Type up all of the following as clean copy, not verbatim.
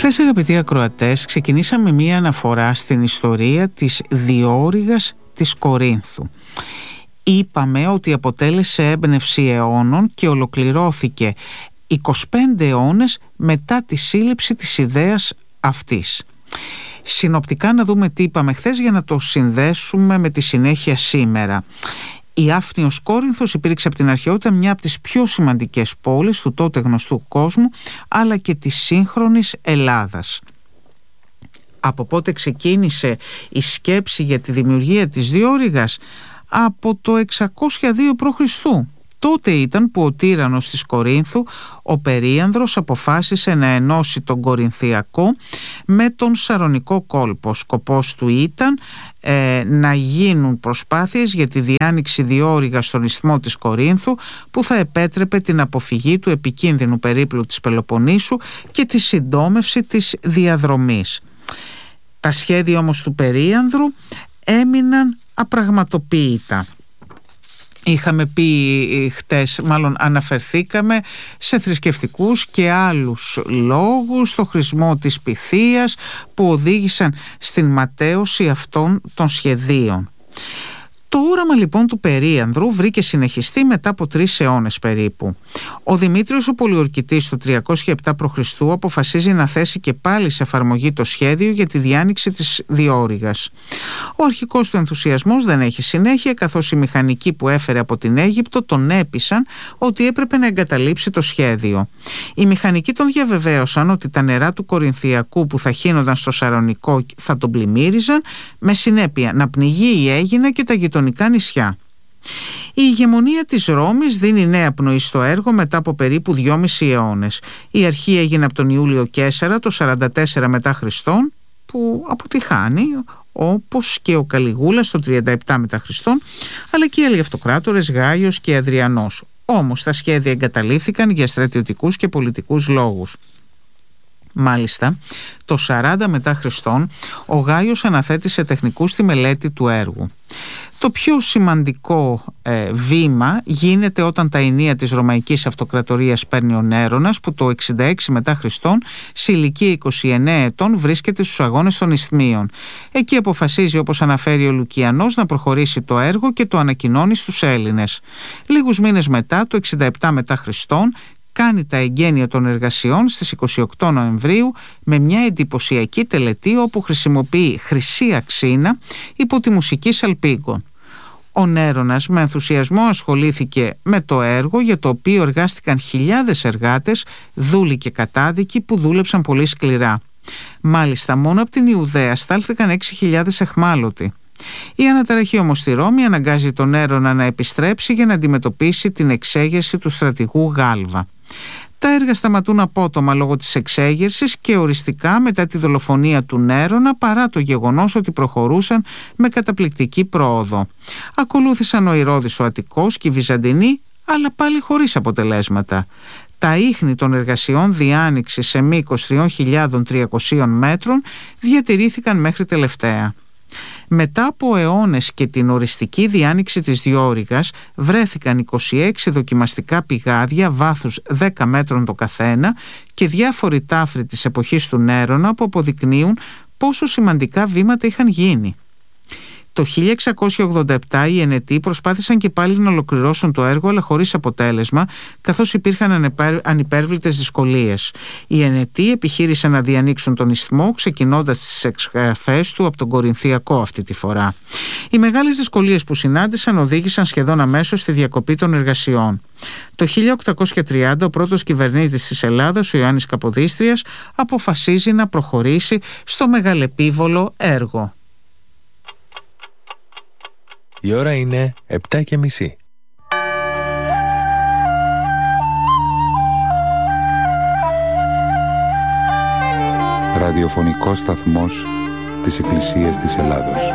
Χθες, αγαπητοί ακροατές, ξεκινήσαμε μία αναφορά στην ιστορία της διόρυγας της Κορίνθου. Είπαμε ότι αποτέλεσε έμπνευση αιώνων και ολοκληρώθηκε 25 αιώνες μετά τη σύλληψη της ιδέας αυτής. Συνοπτικά να δούμε τι είπαμε χθες για να το συνδέσουμε με τη συνέχεια σήμερα. Η άφνιος Κόρινθος υπήρξε από την αρχαιότητα μια από τις πιο σημαντικές πόλεις του τότε γνωστού κόσμου, αλλά και της σύγχρονης Ελλάδας. Από πότε ξεκίνησε η σκέψη για τη δημιουργία της διόρυγας? Από το 602 π.Χ. Τότε ήταν που ο τύραννος της Κορίνθου, ο Περίανδρος, αποφάσισε να ενώσει τον Κορινθιακό με τον Σαρωνικό κόλπο. Ο σκοπός του ήταν να γίνουν προσπάθειες για τη διάνοιξη διόρυγας στον ισθμό της Κορίνθου, που θα επέτρεπε την αποφυγή του επικίνδυνου περίπλου της Πελοποννήσου και τη συντόμευση της διαδρομής. Τα σχέδια όμως του Περίανδρου έμειναν απραγματοποιητά. Είχαμε πει χτες, μάλλον αναφερθήκαμε σε θρησκευτικούς και άλλους λόγους, στο χρησμό της πυθίας που οδήγησαν στην ματαίωση αυτών των σχεδίων. Το όραμα λοιπόν του Περίανδρου βρήκε συνεχιστεί μετά από 3 αιώνες περίπου. Ο Δημήτριος ο Πολιορκητής το 307 π.Χ. αποφασίζει να θέσει και πάλι σε εφαρμογή το σχέδιο για τη διάνοιξη της διόρυγας. Ο αρχικός του ενθουσιασμός δεν έχει συνέχεια, καθώς οι μηχανικοί που έφερε από την Αίγυπτο τον έπεισαν ότι έπρεπε να εγκαταλείψει το σχέδιο. Οι μηχανικοί τον διαβεβαίωσαν ότι τα νερά του Κορινθιακού που θα χύνονταν στο Σαρωνικό θα τον πλημμύριζαν, με συνέπεια να πνιγεί η Αίγινα και τα γειτονικά νησιά. Η ηγεμονία της Ρώμης δίνει νέα πνοή στο έργο μετά από περίπου 2,5 αιώνες. Η αρχή έγινε από τον Ιούλιο Καίσαρα το 44 μετά Χριστόν, που αποτυχάνει, όπως και ο Καλιγούλας το 37 μετά Χριστόν, αλλά και οι άλλοι αυτοκράτορες Γάιος και Αδριανός. Όμως τα σχέδια εγκαταλείφθηκαν για στρατιωτικούς και πολιτικούς λόγους. Μάλιστα, το 40 μετά Χριστόν, ο Γάιος αναθέτησε τεχνικούς τη μελέτη του έργου. Το πιο σημαντικό βήμα γίνεται όταν τα ενία της Ρωμαϊκής Αυτοκρατορίας παίρνει ο Νέρονας, που το 66 μετά Χριστόν, σε ηλικία 29 ετών, βρίσκεται στους αγώνες των Ισθμίων. Εκεί αποφασίζει, όπως αναφέρει ο Λουκιανός, να προχωρήσει το έργο και το ανακοινώνει στους Έλληνες. Λίγους μήνες μετά, το 67 μετά Χριστόν, κάνει τα εγγένεια των εργασιών στις 28 Νοεμβρίου με μια εντυπωσιακή τελετή όπου χρησιμοποιεί χρυσή αξίνα υπό τη μουσική σαλπίγκων. Ο Νέρονας με ενθουσιασμό ασχολήθηκε με το έργο, για το οποίο εργάστηκαν χιλιάδες εργάτες, δούλοι και κατάδικοι που δούλεψαν πολύ σκληρά. Μάλιστα, μόνο από την Ιουδαία στάλθηκαν 6.000 αιχμάλωτοι. Η αναταραχή όμως στη Ρώμη αναγκάζει τον Νέρονα να επιστρέψει για να αντιμετωπίσει την εξέγερση του στρατηγού Γάλβα. Τα έργα σταματούν απότομα λόγω της εξέγερσης και οριστικά μετά τη δολοφονία του Νέρονα, παρά το γεγονός ότι προχωρούσαν με καταπληκτική πρόοδο. Ακολούθησαν ο Ηρώδης ο Αττικός και οι Βυζαντινοί, αλλά πάλι χωρίς αποτελέσματα. Τα ίχνη των εργασιών διάνοιξης σε μήκος 3.300 μέτρων διατηρήθηκαν μέχρι τελευταία. Μετά από αιώνες και την οριστική διάνοιξη της διόρυγας, βρέθηκαν 26 δοκιμαστικά πηγάδια βάθους 10 μέτρων το καθένα και διάφοροι τάφροι της εποχής του Νέρονα που αποδεικνύουν πόσο σημαντικά βήματα είχαν γίνει. Το 1687 οι Ενετοί προσπάθησαν και πάλι να ολοκληρώσουν το έργο, αλλά χωρίς αποτέλεσμα, καθώς υπήρχαν ανυπέρβλητες δυσκολίες. Οι Ενετοί επιχείρησαν να διανοίξουν τον ισθμό, ξεκινώντας τις εξγραφές του από τον Κορινθιακό αυτή τη φορά. Οι μεγάλες δυσκολίες που συνάντησαν οδήγησαν σχεδόν αμέσως στη διακοπή των εργασιών. Το 1830 ο πρώτος κυβερνήτης της Ελλάδας, ο Ιωάννης Καποδίστριας, αποφασίζει να προχωρήσει στο μεγαλεπίβολο έργο. Η ώρα είναι 7:30. Ραδιοφωνικός σταθμός της Εκκλησίας της Ελλάδος.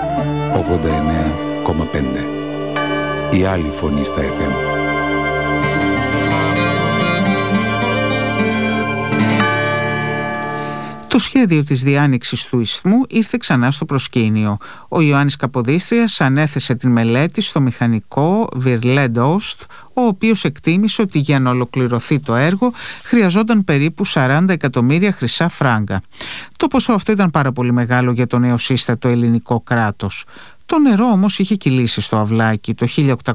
89,5. Η άλλη φωνή στα FM. Το Το σχέδιο της διάνοιξης του ισθμού ήρθε ξανά στο προσκήνιο. Ο Ιωάννης Καποδίστριας ανέθεσε την μελέτη στο μηχανικό Virlet Oost, ο οποίος εκτίμησε ότι για να ολοκληρωθεί το έργο χρειαζόταν περίπου 40 εκατομμύρια χρυσά φράγκα. Το ποσό αυτό ήταν πάρα πολύ μεγάλο για το νεοσύστατο ελληνικό κράτος. Το νερό όμως είχε κυλήσει στο αυλάκι. Το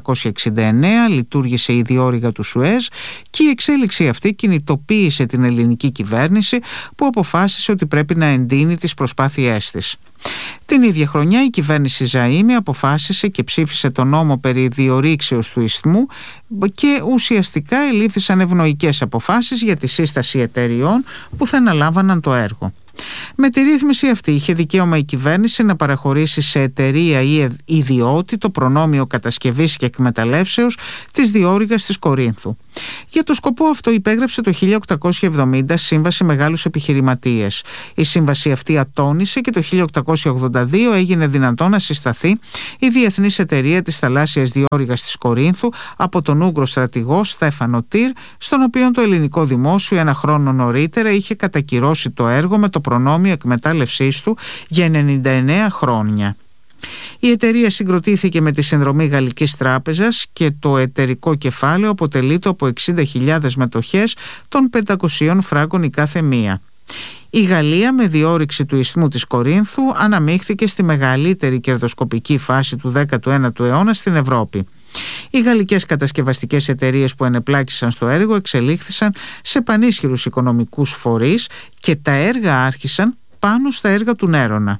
1869 λειτουργήσε η διόρυγα του Σουέζ και η εξέλιξη αυτή κινητοποίησε την ελληνική κυβέρνηση, που αποφάσισε ότι πρέπει να εντείνει τις προσπάθειές της. Την ίδια χρονιά η κυβέρνηση Ζαΐμι αποφάσισε και ψήφισε τον νόμο περί διορύξεως του ισθμού και ουσιαστικά ελήφθησαν ευνοϊκές αποφάσεις για τη σύσταση εταιριών που θα αναλάμβαναν το έργο. Με τη ρύθμιση αυτή είχε δικαίωμα η κυβέρνηση να παραχωρήσει σε εταιρεία ή ιδιώτη το προνόμιο κατασκευής και εκμεταλλεύσεως της διόρυγας της Κορίνθου. Για το σκοπό αυτό υπέγραψε το 1870 σύμβαση μεγάλους επιχειρηματίες. Η σύμβαση αυτή ατώνησε και το 1882 έγινε δυνατό να συσταθεί η Διεθνής Εταιρεία της Θαλάσσιας Διόρυγας της Κορίνθου από τον Ούγγρο στρατηγό Στέφανο Τυρ, στον οποίο το ελληνικό δημόσιο ένα χρόνο νωρίτερα είχε κατακυρώσει το έργο με το προνόμιο εκμετάλλευσής του για 99 χρόνια. Η εταιρεία συγκροτήθηκε με τη συνδρομή Γαλλικής Τράπεζας και το εταιρικό κεφάλαιο αποτελείται από 60.000 μετοχές των 500 φράγκων η κάθε μία. Η Γαλλία, με διόρυξη του ισθμού της Κορίνθου, αναμίχθηκε στη μεγαλύτερη κερδοσκοπική φάση του 19ου αιώνα στην Ευρώπη. Οι γαλλικές κατασκευαστικές εταιρείες που ενεπλάκησαν στο έργο εξελίχθησαν σε πανίσχυρους οικονομικούς φορείς και τα έργα άρχισαν πάνω στα έργα του Νέρονα.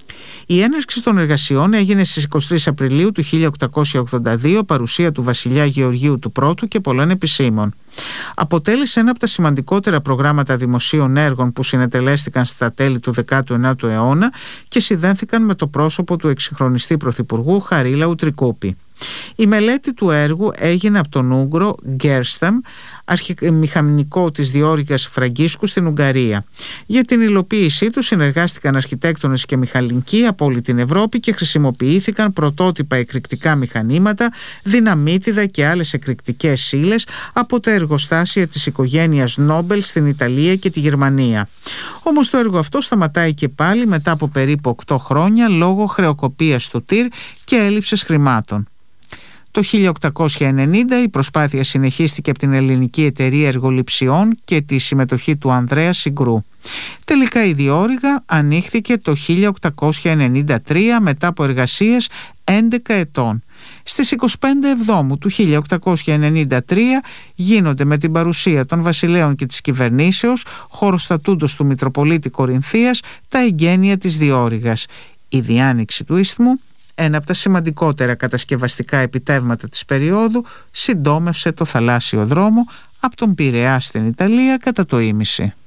Η έναρξη των εργασιών έγινε στις 23 Απριλίου του 1882, παρουσία του βασιλιά Γεωργίου του Πρώτου και πολλών επισήμων. Αποτέλεσε ένα από τα σημαντικότερα προγράμματα δημοσίων έργων που συνετελέστηκαν στα τέλη του 19ου αιώνα και συνδέθηκαν με το πρόσωπο του εξυγχρονιστή πρωθυπουργού Χαρίλαου Τρικούπη. Η μελέτη του έργου έγινε από τον Ούγγρο Γκέρσταμ, αρχιμηχανικό της διόρυγας Φραγκίσκου στην Ουγγαρία. Για την υλοποίησή του συνεργάστηκαν αρχιτέκτονες και μηχανικοί από όλη την Ευρώπη και χρησιμοποιήθηκαν πρωτότυπα εκρηκτικά μηχανήματα, δυναμίτιδα και άλλες εκρηκτικές ύλες από τα εργοστάσια της οικογένειας Νόμπελ στην Ιταλία και τη Γερμανία. Όμως το έργο αυτό σταματάει και πάλι μετά από περίπου 8 χρόνια λόγω χρεοκοπίας του Τυρ και έλλειψης χρημάτων. Το 1890 η προσπάθεια συνεχίστηκε από την Ελληνική Εταιρεία Εργοληψιών και τη συμμετοχή του Ανδρέα Συγκρού. Τελικά η διόρυγα ανοίχθηκε το 1893 μετά από εργασίες 11 ετών. Στις 25 Εβδόμου του 1893 γίνονται με την παρουσία των βασιλέων και της κυβερνήσεως, χωροστατούντος του Μητροπολίτη Κορινθίας, τα εγγένεια της διόρυγας. Η διάνοιξη του ισθμού, ένα από τα σημαντικότερα κατασκευαστικά επιτεύγματα της περίοδου, συντόμευσε το θαλάσσιο δρόμο από τον Πειραιά στην Ιταλία κατά το ήμιση.